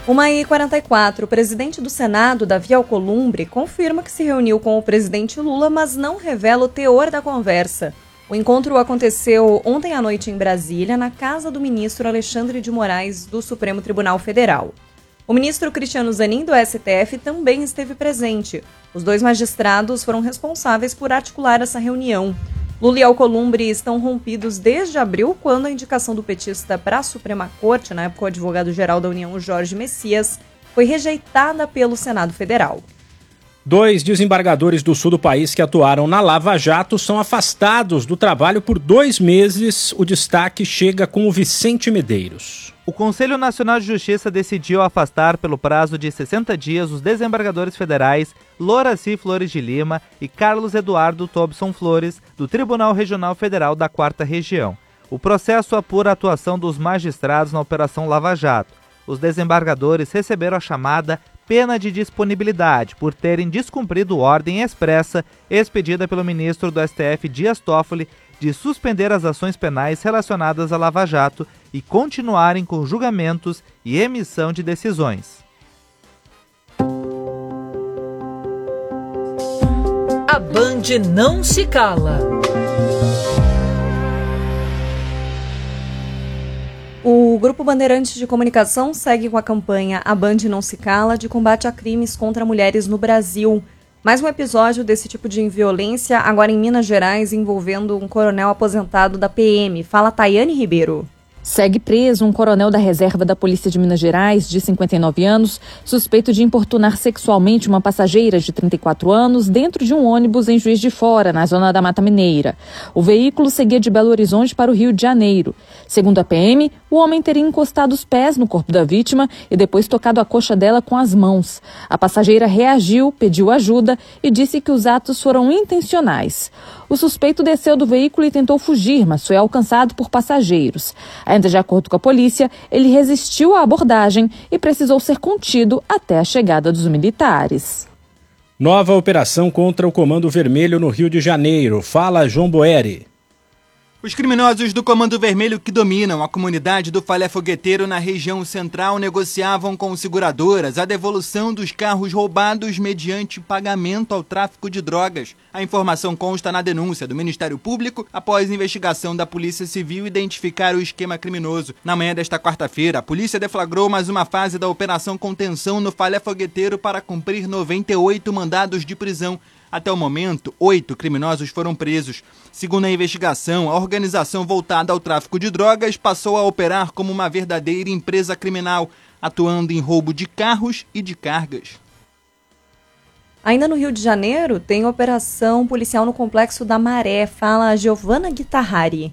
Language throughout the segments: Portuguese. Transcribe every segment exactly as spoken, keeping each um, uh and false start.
uma e quarenta e quatro, o presidente do Senado, Davi Alcolumbre, confirma que se reuniu com o presidente Lula, mas não revela o teor da conversa. O encontro aconteceu ontem à noite em Brasília, na casa do ministro Alexandre de Moraes, do Supremo Tribunal Federal. O ministro Cristiano Zanin, do S T F, também esteve presente. Os dois magistrados foram responsáveis por articular essa reunião. Lula e Alcolumbre estão rompidos desde abril, quando a indicação do petista para a Suprema Corte, na época o advogado-geral da União, Jorge Messias, foi rejeitada pelo Senado Federal. Dois desembargadores do sul do país que atuaram na Lava Jato são afastados do trabalho por dois meses. O destaque chega com o Vicente Medeiros. O Conselho Nacional de Justiça decidiu afastar pelo prazo de sessenta dias os desembargadores federais Loraci Flores de Lima e Carlos Eduardo Tobson Flores, do Tribunal Regional Federal da quarta Região. O processo apura a atuação dos magistrados na Operação Lava Jato. Os desembargadores receberam a chamada pena de disponibilidade por terem descumprido ordem expressa expedida pelo ministro do S T F, Dias Toffoli, de suspender as ações penais relacionadas à Lava Jato e continuarem com julgamentos e emissão de decisões. A Band não se cala. O Grupo Bandeirantes de Comunicação segue com a campanha A Band Não Se Cala de combate a crimes contra mulheres no Brasil. Mais um episódio desse tipo de violência, agora em Minas Gerais, envolvendo um coronel aposentado da P M. Fala, Tayane Ribeiro. Segue preso um coronel da reserva da Polícia de Minas Gerais, de cinquenta e nove anos, suspeito de importunar sexualmente uma passageira de trinta e quatro anos dentro de um ônibus em Juiz de Fora, na zona da Mata Mineira. O veículo seguia de Belo Horizonte para o Rio de Janeiro. Segundo a P M, o homem teria encostado os pés no corpo da vítima e depois tocado a coxa dela com as mãos. A passageira reagiu, pediu ajuda e disse que os atos foram intencionais. O suspeito desceu do veículo e tentou fugir, mas foi alcançado por passageiros. Ainda de acordo com a polícia, ele resistiu à abordagem e precisou ser contido até a chegada dos militares. Nova operação contra o Comando Vermelho no Rio de Janeiro. Fala, João Boeri. Os criminosos do Comando Vermelho que dominam a comunidade do Falé Fogueteiro na região central negociavam com seguradoras a devolução dos carros roubados mediante pagamento ao tráfico de drogas. A informação consta na denúncia do Ministério Público após investigação da Polícia Civil identificar o esquema criminoso. Na manhã desta quarta-feira, a polícia deflagrou mais uma fase da Operação Contenção no Falé Fogueteiro para cumprir noventa e oito mandados de prisão. Até o momento, oito criminosos foram presos. Segundo a investigação, a organização voltada ao tráfico de drogas passou a operar como uma verdadeira empresa criminal, atuando em roubo de carros e de cargas. Ainda no Rio de Janeiro, tem operação policial no Complexo da Maré. Fala a Giovana Guitarrari.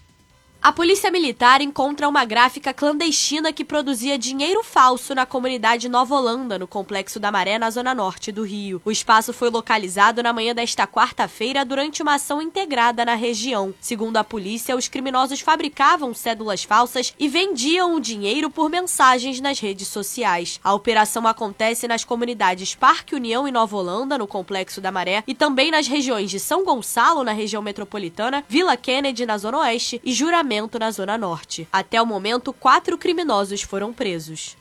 A polícia militar encontra uma gráfica clandestina que produzia dinheiro falso na comunidade Nova Holanda, no Complexo da Maré, na zona norte do Rio. O espaço foi localizado na manhã desta quarta-feira durante uma ação integrada na região. Segundo a polícia, os criminosos fabricavam cédulas falsas e vendiam o dinheiro por mensagens nas redes sociais. A operação acontece nas comunidades Parque União e Nova Holanda, no Complexo da Maré, e também nas regiões de São Gonçalo, na região metropolitana, Vila Kennedy, na zona oeste, e Juramento, na zona norte. Até o momento, quatro criminosos foram presos.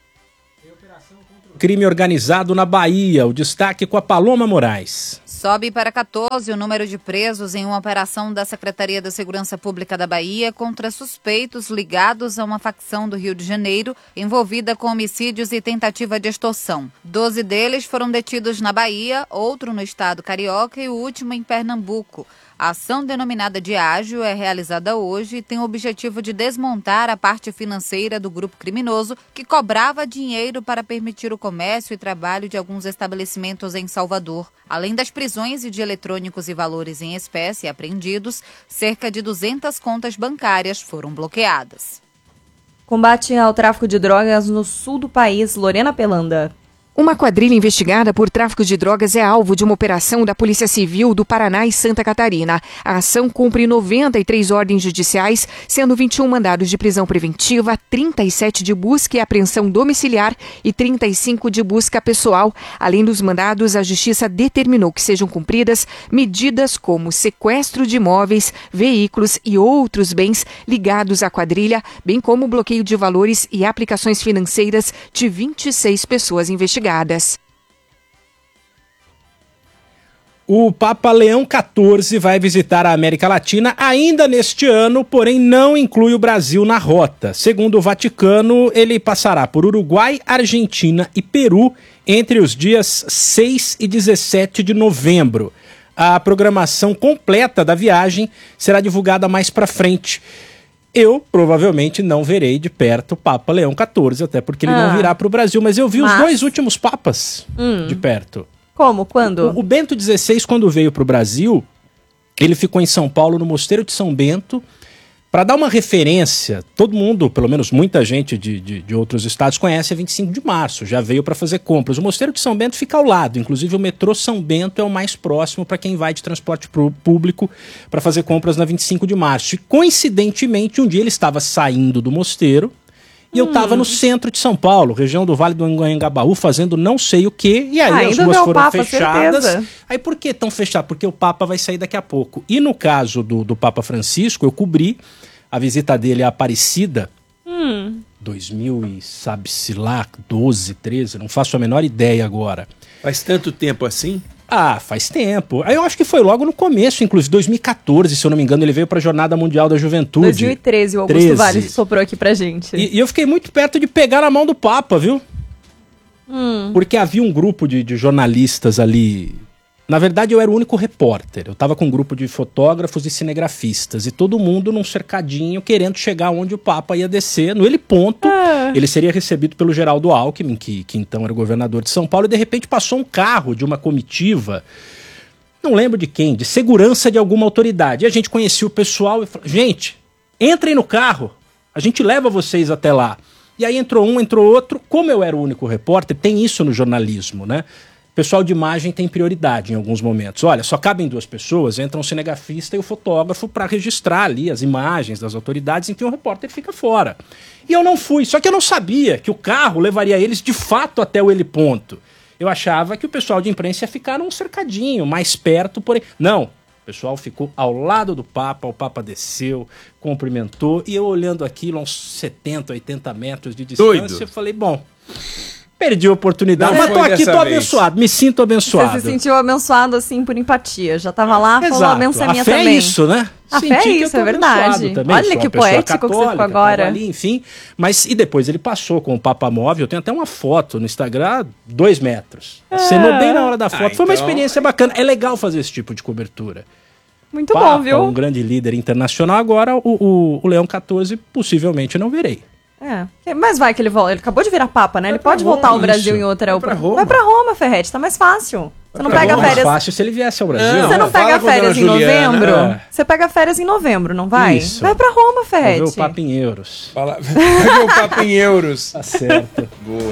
Crime organizado na Bahia. O destaque com a Paloma Moraes. Sobe para quatorze o número de presos em uma operação da Secretaria da Segurança Pública da Bahia contra suspeitos ligados a uma facção do Rio de Janeiro envolvida com homicídios e tentativa de extorsão. Doze deles foram detidos na Bahia, outro no estado carioca e o último em Pernambuco. A ação denominada de Ágil é realizada hoje e tem o objetivo de desmontar a parte financeira do grupo criminoso que cobrava dinheiro para permitir o comércio e trabalho de alguns estabelecimentos em Salvador. Além das prisões e de eletrônicos e valores em espécie apreendidos, cerca de duzentas contas bancárias foram bloqueadas. Combate ao tráfico de drogas no sul do país, Lorena Pelanda. Uma quadrilha investigada por tráfico de drogas é alvo de uma operação da Polícia Civil do Paraná e Santa Catarina. A ação cumpre noventa e três ordens judiciais, sendo vinte e um mandados de prisão preventiva, trinta e sete de busca e apreensão domiciliar e trinta e cinco de busca pessoal. Além dos mandados, a Justiça determinou que sejam cumpridas medidas como sequestro de imóveis, veículos e outros bens ligados à quadrilha, bem como bloqueio de valores e aplicações financeiras de vinte e seis pessoas investigadas. O Papa Leão quatorze vai visitar a América Latina ainda neste ano, porém não inclui o Brasil na rota. Segundo o Vaticano, ele passará por Uruguai, Argentina e Peru entre os dias seis e dezessete de novembro. A programação completa da viagem será divulgada mais para frente. Eu provavelmente não verei de perto o Papa Leão quatorze, até porque ele ah. não virá para o Brasil, mas eu vi mas... os dois últimos papas hum. de perto. Como? Quando? O, o Bento dezesseis, quando veio para o Brasil, ele ficou em São Paulo, no Mosteiro de São Bento. Para dar uma referência, todo mundo, pelo menos muita gente de, de, de outros estados conhece a vinte e cinco de março, já veio para fazer compras. O Mosteiro de São Bento fica ao lado, inclusive o metrô São Bento é o mais próximo para quem vai de transporte público para fazer compras na vinte e cinco de março. E coincidentemente, um dia ele estava saindo do mosteiro e hum. eu estava no centro de São Paulo, região do Vale do Anhangabaú, fazendo não sei o quê, e aí ah, as ruas foram Papa, fechadas. Certeza. Aí por que tão fechado? Porque o Papa vai sair daqui a pouco. E no caso do, do Papa Francisco, eu cobri a visita dele à Aparecida, hum. dois mil e sabe-se lá, doze, treze, não faço a menor ideia agora. Faz tanto tempo assim? Ah, faz tempo. Aí eu acho que foi logo no começo, inclusive dois mil e quatorze, se eu não me engano, ele veio para a Jornada Mundial da Juventude. dois mil e treze, o Augusto Vale soprou aqui pra gente. E, e eu fiquei muito perto de pegar na mão do Papa, viu? Hum. Porque havia um grupo de, de jornalistas ali. Na verdade, eu era o único repórter. Eu estava com um grupo de fotógrafos e cinegrafistas. E todo mundo num cercadinho querendo chegar onde o Papa ia descer. No ele ponto, é. ele seria recebido pelo Geraldo Alckmin, que, que então era governador de São Paulo. E de repente passou um carro de uma comitiva, não lembro de quem, de segurança de alguma autoridade. E a gente conhecia o pessoal e falou, gente, entrem no carro, a gente leva vocês até lá. E aí entrou um, entrou outro. Como eu era o único repórter, tem isso no jornalismo, né? O pessoal de imagem tem prioridade em alguns momentos. Olha, só cabem duas pessoas, entra um cinegrafista e o fotógrafo para registrar ali as imagens das autoridades, então o repórter fica fora. E eu não fui, só que eu não sabia que o carro levaria eles de fato até o heliponto. Eu achava que o pessoal de imprensa ia ficar num cercadinho, mais perto, porém... Não, o pessoal ficou ao lado do Papa, o Papa desceu, cumprimentou, e eu olhando aquilo a uns setenta, oitenta metros de distância, Doido. eu falei, bom... Perdi a oportunidade, não mas tô aqui, tô vez. abençoado, me sinto abençoado. Você se sentiu abençoado, assim, por empatia. Já tava lá, Exato. falou a benção minha também. A fé é isso, né? A fé é isso, é verdade. Também. Olha que poético católica, que você ficou agora. Ali, enfim, mas e depois ele passou com o Papa Móvel, tem até uma foto no Instagram, dois metros. Acenou é. bem na hora da foto, ah, foi então... uma experiência bacana. É legal fazer esse tipo de cobertura. Muito Papa, bom, viu? Um grande líder internacional, agora o, o, o Leão quatorze possivelmente não verei. É, mas vai que ele volta. Ele acabou de virar Papa, né? Ele pode Roma, voltar ao Brasil isso. em outra... Vai pra Roma, vai pra Roma Ferretti, tá mais fácil. Você não pega Roma, férias... mais fácil se ele viesse ao Brasil. Não, você não pega férias em Juliana, novembro? É. Você pega férias em novembro, não vai? Isso. Vai pra Roma, Ferretti. Vai ver o Papa em euros. Fala... Vai ver o Papa em euros. Tá certo. Boa.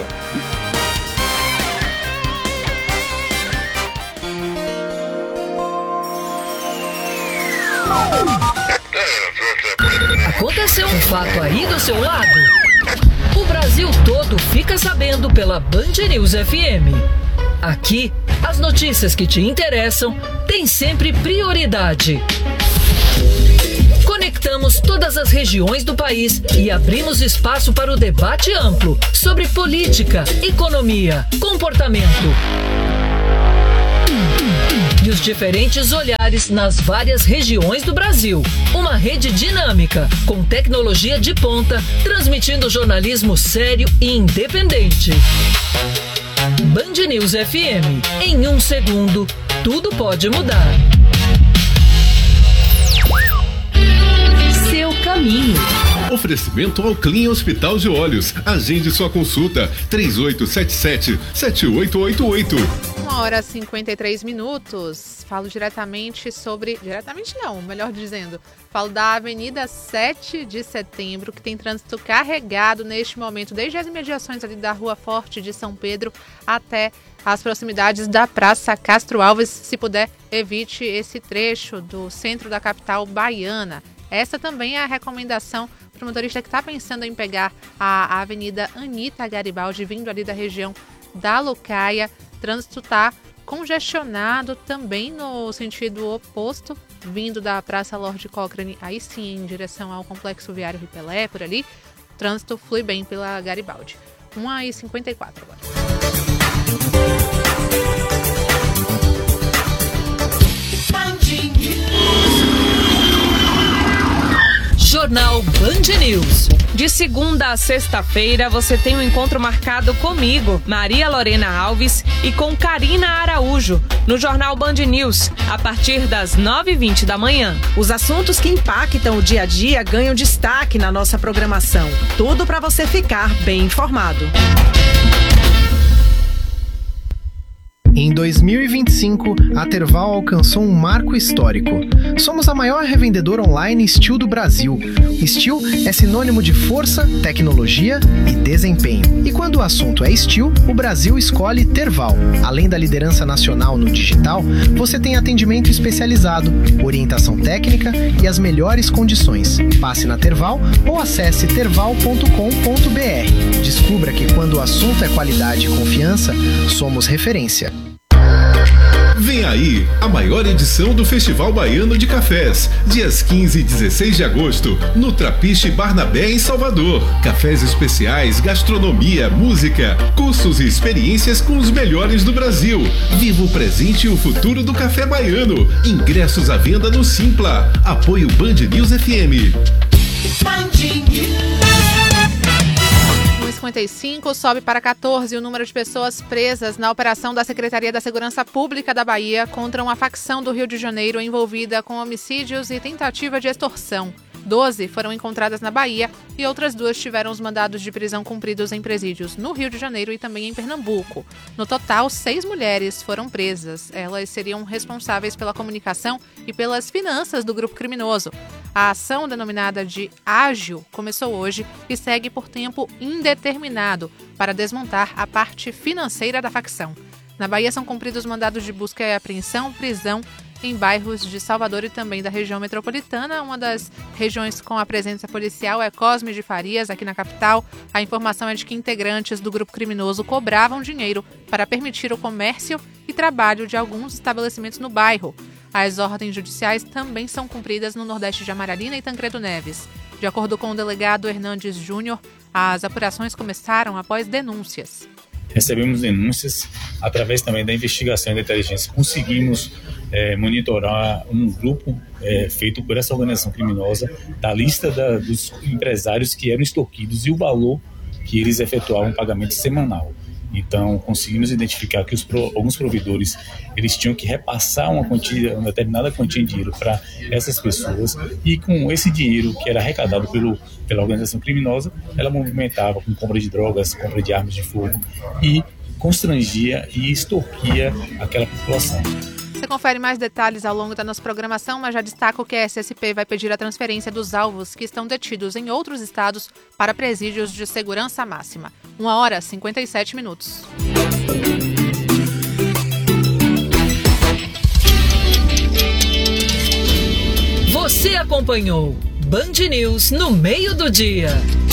Aconteceu um fato aí do seu lado? O Brasil todo fica sabendo pela Band News F M. Aqui, as notícias que te interessam têm sempre prioridade. Conectamos todas as regiões do país e abrimos espaço para o debate amplo sobre política, economia, comportamento e os diferentes olhares nas várias regiões do Brasil. Uma rede dinâmica, com tecnologia de ponta, transmitindo jornalismo sério e independente. Band News F M. Em um segundo, tudo pode mudar. Seu caminho. Oferecimento ao Clean Hospital de Olhos. Agende sua consulta. três oito sete sete, sete oito oito oito. Uma hora e cinquenta e três minutos. Falo diretamente sobre... Diretamente não, melhor dizendo. Falo da Avenida sete de Setembro, que tem trânsito carregado neste momento, desde as imediações ali da Rua Forte de São Pedro até as proximidades da Praça Castro Alves. Se puder, evite esse trecho do centro da capital baiana. Essa também é a recomendação para o motorista que está pensando em pegar a Avenida Anita Garibaldi, vindo ali da região da Lucaia. O trânsito está congestionado também no sentido oposto, vindo da Praça Lorde Cochrane, aí sim em direção ao Complexo Viário Ripelé, por ali. O trânsito flui bem pela Garibaldi. uma e cinquenta e quatro agora. Jornal Band News. De segunda a sexta-feira, você tem um encontro marcado comigo, Maria Lorena Alves, e com Karina Araújo, no Jornal Band News, a partir das nove e vinte da manhã. Os assuntos que impactam o dia a dia ganham destaque na nossa programação. Tudo para você ficar bem informado. Em dois mil e vinte e cinco, a Terval alcançou um marco histórico. Somos a maior revendedora online Steel do Brasil. Steel é sinônimo de força, tecnologia e desempenho. E quando o assunto é Steel, o Brasil escolhe Terval. Além da liderança nacional no digital, você tem atendimento especializado, orientação técnica e as melhores condições. Passe na Terval ou acesse terval ponto com ponto b r. Descubra que quando o assunto é qualidade e confiança, somos referência. Vem aí a maior edição do Festival Baiano de Cafés, dias quinze e dezesseis de agosto, no Trapiche Barnabé, em Salvador. Cafés especiais, gastronomia, música, cursos e experiências com os melhores do Brasil. Viva o presente e o futuro do café baiano. Ingressos à venda no Simpla. Apoio Band News F M. Band News. cinquenta e cinco, sobe para quatorze o número de pessoas presas na operação da Secretaria da Segurança Pública da Bahia contra uma facção do Rio de Janeiro envolvida com homicídios e tentativa de extorsão. doze foram encontradas na Bahia e outras duas tiveram os mandados de prisão cumpridos em presídios no Rio de Janeiro e também em Pernambuco. No total, seis mulheres foram presas. Elas seriam responsáveis pela comunicação e pelas finanças do grupo criminoso. A ação, denominada de Ágil, começou hoje e segue por tempo indeterminado para desmontar a parte financeira da facção. Na Bahia são cumpridos mandados de busca e apreensão, prisão, em bairros de Salvador e também da região metropolitana. Uma das regiões com a presença policial é Cosme de Farias, aqui na capital. A informação é de que integrantes do grupo criminoso cobravam dinheiro para permitir o comércio e trabalho de alguns estabelecimentos no bairro. As ordens judiciais também são cumpridas no Nordeste de Amaralina e Tancredo Neves. De acordo com o delegado Hernandes Júnior, as apurações começaram após denúncias. Recebemos denúncias, através também da investigação e da inteligência, conseguimos é, monitorar um grupo é, feito por essa organização criminosa da lista da, dos empresários que eram extorquidos e o valor que eles efetuavam um pagamento semanal. Então, conseguimos identificar que os pro, alguns provedores eles tinham que repassar uma, quantia, uma determinada quantia de dinheiro para essas pessoas e com esse dinheiro que era arrecadado pelo, pela organização criminosa, ela movimentava com compra de drogas, compra de armas de fogo e constrangia e extorquia aquela população. Você confere mais detalhes ao longo da nossa programação, mas já destaco que a S S P vai pedir a transferência dos alvos que estão detidos em outros estados para presídios de segurança máxima. uma hora e cinquenta e sete minutos. Você acompanhou Band News no meio do dia.